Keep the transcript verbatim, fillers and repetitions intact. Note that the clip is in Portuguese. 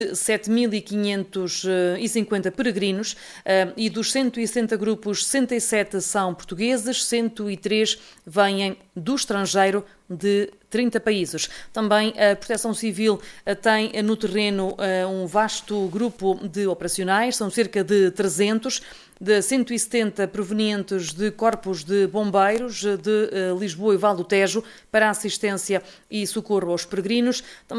sete mil quinhentos e cinquenta peregrinos e dos cento e sessenta grupos, sessenta e sete são portugueses, cento e três vêm do estrangeiro, de trinta países. Também a Proteção Civil tem no terreno um vasto grupo de operacionais, são cerca de trezentos, de cento e setenta provenientes de corpos de bombeiros de Lisboa e Val do Tejo para assistência e socorro aos peregrinos. Também